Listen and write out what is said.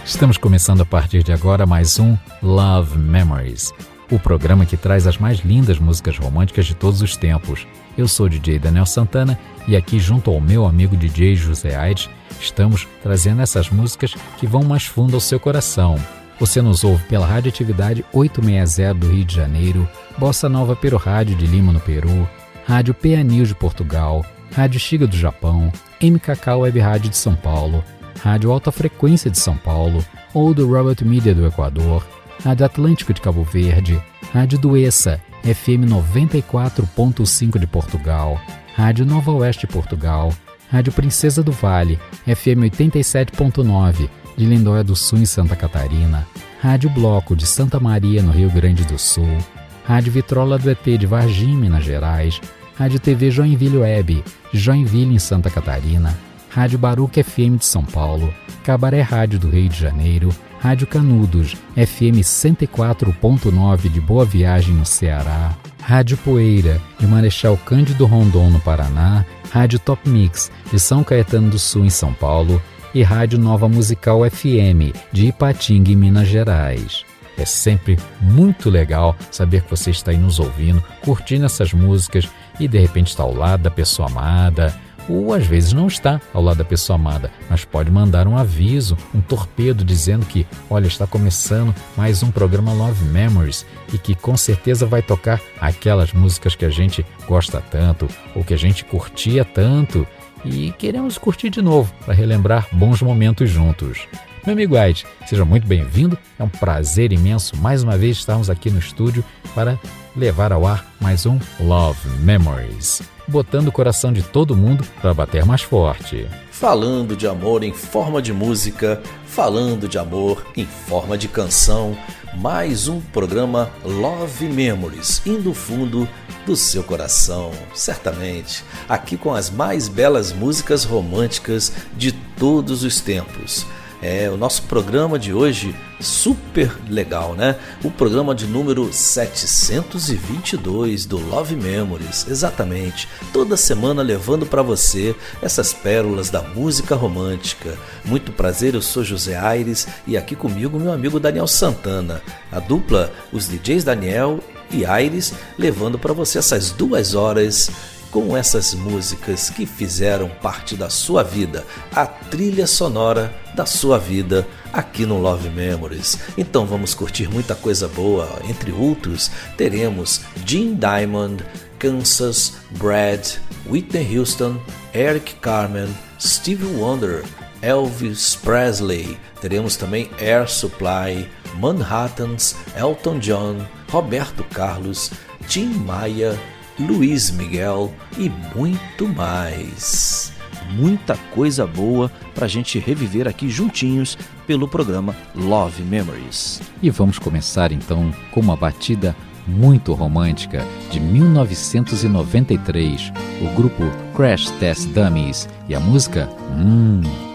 Estamos começando a partir de agora mais um Love Memories, o programa que traz as mais lindas músicas românticas de todos os tempos. Eu sou o DJ Daniel Santana e aqui junto ao meu amigo DJ José Aires, estamos trazendo essas músicas que vão mais fundo ao seu coração. Você nos ouve pela Radioatividade 860 do Rio de Janeiro, Bossa Nova Peru Rádio de Lima no Peru, Rádio PA News de Portugal, Rádio Xiga do Japão, MKK Web Rádio de São Paulo, Rádio Alta Frequência de São Paulo, ou do Robert Media do Equador, Rádio Atlântico de Cabo Verde, Rádio Duessa, FM 94.5 de Portugal, Rádio Nova Oeste de Portugal, Rádio Princesa do Vale, FM 87.9 de Lindóia do Sul em Santa Catarina, Rádio Bloco de Santa Maria no Rio Grande do Sul, Rádio Vitrola do ET de Varginha, Minas Gerais, Rádio TV Joinville Web de Joinville em Santa Catarina, Rádio Baruca FM de São Paulo, Cabaré Rádio do Rio de Janeiro, Rádio Canudos, FM 104.9 de Boa Viagem no Ceará, Rádio Poeira de Marechal Cândido Rondon no Paraná, Rádio Top Mix de São Caetano do Sul em São Paulo e Rádio Nova Musical FM de Ipatinga em Minas Gerais. É sempre muito legal saber que você está aí nos ouvindo, curtindo essas músicas e de repente está ao lado da pessoa amada, ou às vezes não está ao lado da pessoa amada, mas pode mandar um aviso, um torpedo dizendo que, olha, está começando mais um programa Love Memories e que com certeza vai tocar aquelas músicas que a gente gosta tanto ou que a gente curtia tanto e queremos curtir de novo para relembrar bons momentos juntos. Meu amigo Aires, seja muito bem-vindo, é um prazer imenso mais uma vez estarmos aqui no estúdio para levar ao ar mais um Love Memories, botando o coração de todo mundo para bater mais forte. Falando de amor em forma de música, falando de amor em forma de canção, mais um programa Love Memories, indo fundo do seu coração, certamente, aqui com as mais belas músicas românticas de todos os tempos. O nosso programa de hoje, super legal, né? O programa de número 722 do Love Memories, exatamente. Toda semana levando para você essas pérolas da música romântica. Muito prazer, eu sou José Aires e aqui comigo meu amigo Daniel Santana. A dupla, os DJs Daniel e Aires, levando para você essas 2 horas com essas músicas que fizeram parte da sua vida, a trilha sonora da sua vida aqui no Love Memories. Então vamos curtir muita coisa boa, entre outros teremos Jim Diamond, Kansas, Brad, Whitney Houston, Eric Carmen, Stevie Wonder, Elvis Presley, teremos também Air Supply, Manhattans, Elton John, Roberto Carlos, Tim Maia, Luiz Miguel e muito mais. Muita coisa boa pra gente reviver aqui juntinhos pelo programa Love Memories. E vamos começar então com uma batida muito romântica de 1993, o grupo Crash Test Dummies e a música